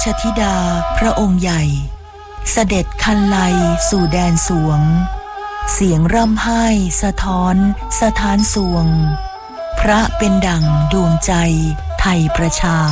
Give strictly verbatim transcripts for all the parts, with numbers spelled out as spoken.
ธิดาพระองค์ใหญ่เสด็จคันไลสู่แดนสวงเสียงร่ำไห้สะท้อนสถานสวงพระเป็นดั่งดวงใจไทยประชา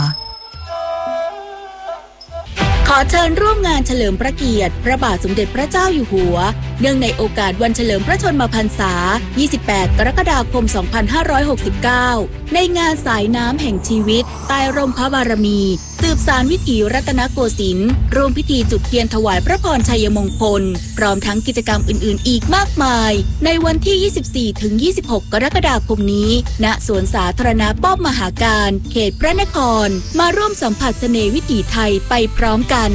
ขอเชิญร่วมงานเฉลิมพระเกียรติพระบาทสมเด็จพระเจ้าอยู่หัวเนื่องในโอกาสวันเฉลิมพระชนมพรรษายี่สิบแปดกรกฎาคมสองพันห้าร้อยหกสิบเก้าในงานสายน้ำแห่งชีวิตใต้ร่มพระบารมีสืบสานวิถีรัตนโกสินทร์ร่วมพิธีจุดเทียนถวายพระพรชัยมงคลพร้อมทั้งกิจกรรมอื่นๆอีกมากมายในวันที่ ยี่สิบสี่ถึงยี่สิบหก กรกฎาคมนี้ณสวนสาธารณะป้อมมหาการเขตพระนครมาร่วมสัมผัสเสน่ห์วิถีไทยไปพร้อมกัน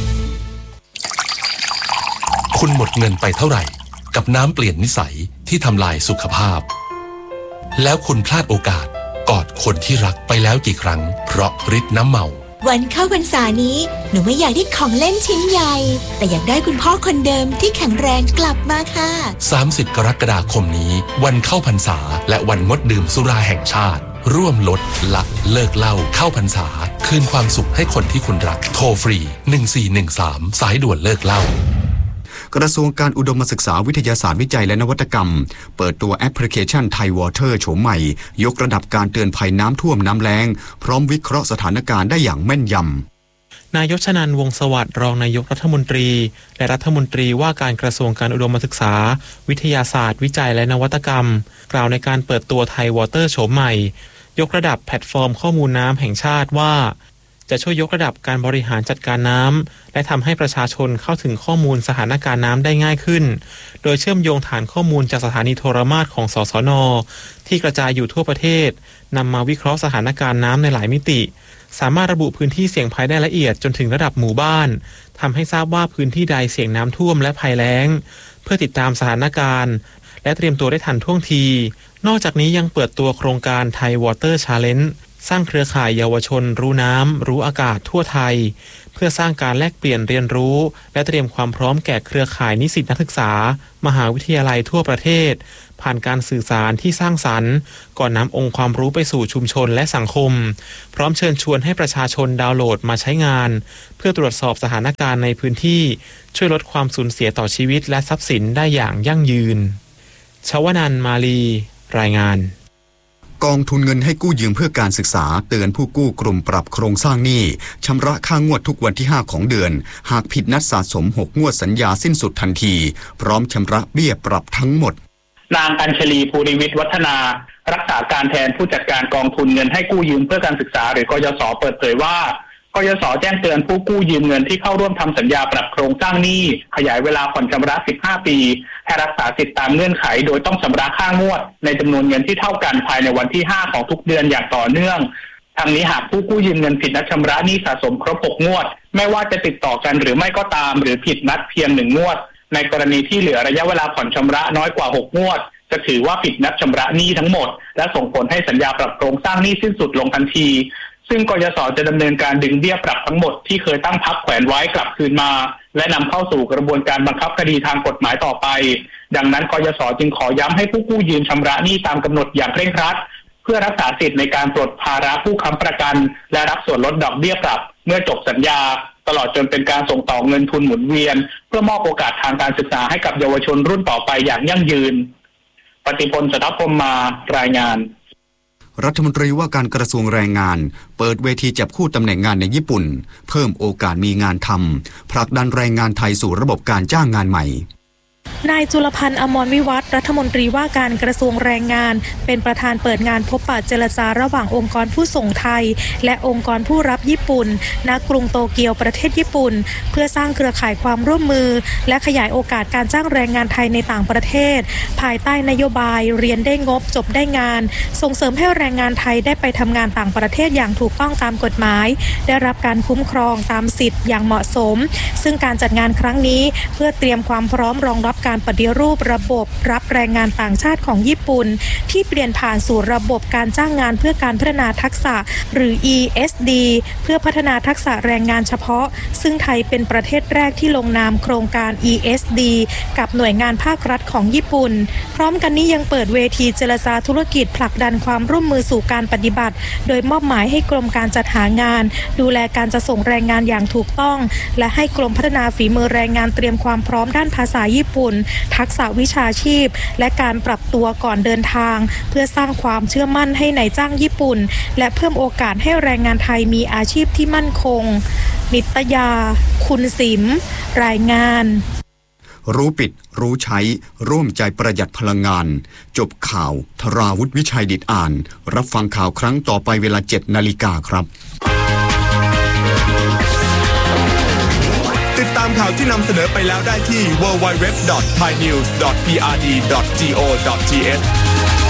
คุณหมดเงินไปเท่าไหร่กับน้ำเปลี่ยนนิสัยที่ทำลายสุขภาพแล้วคุณพลาดโอกาสกอดคนที่รักไปแล้วกี่ครั้งเพราะฤทธิ์น้ำเมาวันเข้าพรรษานี้หนูไม่อยากได้ของเล่นชิ้นใหญ่แต่อยากได้คุณพ่อคนเดิมที่แข็งแรงกลับมาค่ะสามสิบกรกฎาคมนี้วันเข้าพรรษาและวันงดดื่มสุราแห่งชาติร่วมลดละเลิกเหล้าเข้าพรรษาคืนความสุขให้คนที่คุณรักโทรฟรีหนึ่งสี่หนึ่งสามสายด่วนเลิกเหล้ากระทรวงการอุดมศึกษาวิทยาศาสตร์วิจัยและนวัตกรรมเปิดตัวแอปพลิเคชันไทยวอเตอร์โฉมใหม่ยกระดับการเตือนภัยน้ำท่วมน้ำแล้งพร้อมวิเคราะห์สถานการณ์ได้อย่างแม่นยำนายกชนันท์ วงศ์สวัสดิ์รองนายกรัฐมนตรีและรัฐมนตรีว่าการกระทรวงการอุดมศึกษาวิทยาศาสตร์วิจัยและนวัตกรรมกล่าวในการเปิดตัวไทยวอเตอร์โฉมใหม่ยกระดับแพลตฟอร์มข้อมูลน้ำแห่งชาติว่าจะช่วยยกระดับการบริหารจัดการน้ำและทำให้ประชาชนเข้าถึงข้อมูลสถานการณ์น้ำได้ง่ายขึ้นโดยเชื่อมโยงฐานข้อมูลจากสถานีโทรมาศของสสน.ที่กระจายอยู่ทั่วประเทศนำมาวิเคราะห์สถานการณ์น้ำในหลายมิติสามารถระบุพื้นที่เสี่ยงภัยได้ละเอียดจนถึงระดับหมู่บ้านทำให้ทราบว่าพื้นที่ใดเสี่ยงน้ำท่วมและภัยแล้งเพื่อติดตามสถานการณ์และเตรียมตัวได้ทันท่วงทีนอกจากนี้ยังเปิดตัวโครงการไทยวอเตอร์ชาเลนจ์สร้างเครือข่ายเยาวชนรู้น้ำรู้อากาศทั่วไทยเพื่อสร้างการแลกเปลี่ยนเรียนรู้และเตรียมความพร้อมแก่เครือข่ายนิสิตนักศึกษามหาวิทยาลัยทั่วประเทศผ่านการสื่อสารที่สร้างสรรค์ก่อนนำองค์ความรู้ไปสู่ชุมชนและสังคมพร้อมเชิญชวนให้ประชาชนดาวน์โหลดมาใช้งานเพื่อตรวจสอบสถานการณ์ในพื้นที่ช่วยลดความสูญเสียต่อชีวิตและทรัพย์สินได้อย่างยั่งยืนชวนันท์ มาลีรายงานกองทุนเงินให้กู้ยืมเพื่อการศึกษาเตือนผู้กู้กลุ่มปรับโครงสร้างหนี้ชำระค่างวดทุกวันที่ห้าของเดือนหากผิดนัดสะสมหกงวดสัญญาสิ้นสุดทันทีพร้อมชำระเบี้ยปรับทั้งหมดนางอัญชลีภูริวิทย์วัฒนารักษาการแทนผู้จัดการกองทุนเงินให้กู้ยืมเพื่อการศึกษาหรือกยศเปิดเผยว่ากยศแจ้งเตือนผู้กู้ยืมเงินที่เข้าร่วมทำสัญญาปรับโครงสร้างหนี้ขยายเวลาผ่อนชำระสิบห้าปีให้รักษาสิทธิตามเงื่อนไขโดยต้องชำระค่างวดในจำนวนเงินที่เท่ากันภายในวันที่ห้าของทุกเดือนอย่างต่อเนื่องทั้งนี้หากผู้กู้ยืมเงินผิดนัดชำระหนี้สะสมครบหกงวดไม่ว่าจะติดต่อกันหรือไม่ก็ตามหรือผิดนัดเพียงหนึ่งงวดในกรณีที่เหลือระยะเวลาผ่อนชำระน้อยกว่าหกงวดจะถือว่าผิดนัดชำระหนี้ทั้งหมดและส่งผลให้สัญญาปรับโครงสร้างหนี้สิ้นสุดลงทันทีซึ่งกยศจะดำเนินการดึงเบี้ยปรับทั้งหมดที่เคยตั้งพักแขวนไว้กลับคืนมาและนำเข้าสู่กระบวนการบังคับคดีทางกฎหมายต่อไปดังนั้นกยศจึงขอย้ำให้ผู้กู้ยืมชำระหนี้ตามกำหนดอย่างเคร่งครัดเพื่อรักษาสิทธิ์ในการปลดภาระผู้ค้ำประกันและรับส่วนลดดอกเบี้ยปรับเมื่อจบสัญญาตลอดจนเป็นการส่งต่อเงินทุนหมุนเวียนเพื่อมอบโอกาสทางการศึกษาให้กับเยาวชนรุ่นต่อไปอย่างยั่งยืนปฏิพล สทัพพรหม มารายงานรัฐมนตรีว่าการกระทรวงแรงงานเปิดเวทีจับคู่ตำแหน่งงานในญี่ปุ่นเพิ่มโอกาสมีงานทำผลักดันแรงงานไทยสู่ระบบการจ้างงานใหม่นายจุลพันธ์ อมรวิวัฒน์รัฐมนตรีว่าการกระทรวงแรงงานเป็นประธานเปิดงานพบปะเจรจาระหว่างองค์กรผู้ส่งไทยและองค์กรผู้รับญี่ปุ่นณกรุงโตเกียวประเทศญี่ปุ่นเพื่อสร้างเครือข่ายความร่วมมือและขยายโอกาสการจ้างแรงงานไทยในต่างประเทศภายใต้นโยบายเรียนได้งบจบได้งานส่งเสริมให้แรงงานไทยได้ไปทำงานต่างประเทศอย่างถูกต้องตามกฎหมายได้รับการคุ้มครองตามสิทธิ์อย่างเหมาะสมซึ่งการจัดงานครั้งนี้เพื่อเตรียมความพร้อมรองรับรับการปฏิรูประบบรับแรงงานต่างชาติของญี่ปุ่นที่เปลี่ยนผ่านสู่ระบบการจ้างงานเพื่อการพัฒนาทักษะหรือ อี เอส ดี เพื่อพัฒนาทักษะแรงงานเฉพาะซึ่งไทยเป็นประเทศแรกที่ลงนามโครงการ อี เอส ดี กับหน่วยงานภาครัฐของญี่ปุ่นพร้อมกันนี้ยังเปิดเวทีเจรจาธุรกิจผลักดันความร่วมมือสู่การปฏิบัติโดยมอบหมายให้กรมการจัดหางานดูแลการจะส่งแรงงานอย่างถูกต้องและให้กรมพัฒนาฝีมือแรงงานเตรียมความพร้อมด้านภาษาญี่ปุ่นทักษะวิชาชีพและการปรับตัวก่อนเดินทางเพื่อสร้างความเชื่อมั่นให้นายจ้างญี่ปุ่นและเพิ่มโอกาสให้แรงงานไทยมีอาชีพที่มั่นคงนิตยาคุณสิมรายงานรู้ปิดรู้ใช้ร่วมใจประหยัดพลังงานจบข่าวธราวุฒิวิชัยดิษฐ์อ่านรับฟังข่าวครั้งต่อไปเวลา เจ็ดนาฬิกาครับติดตามข่าวที่นำเสนอไปแล้วได้ที่ ดับเบิลยู ดับเบิลยู ดับเบิลยู ดอท ไทยนิวส์ ดอท พี อาร์ ดี ดอท โก ดอท ที เอช